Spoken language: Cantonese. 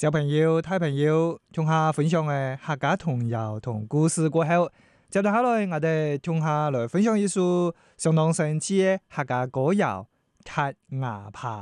小朋友、大朋友，听下分享的客家童谣同故事过後，接住下來，我哋聽下來分享一首相當神奇嘅客家歌謠《踢牙耙》。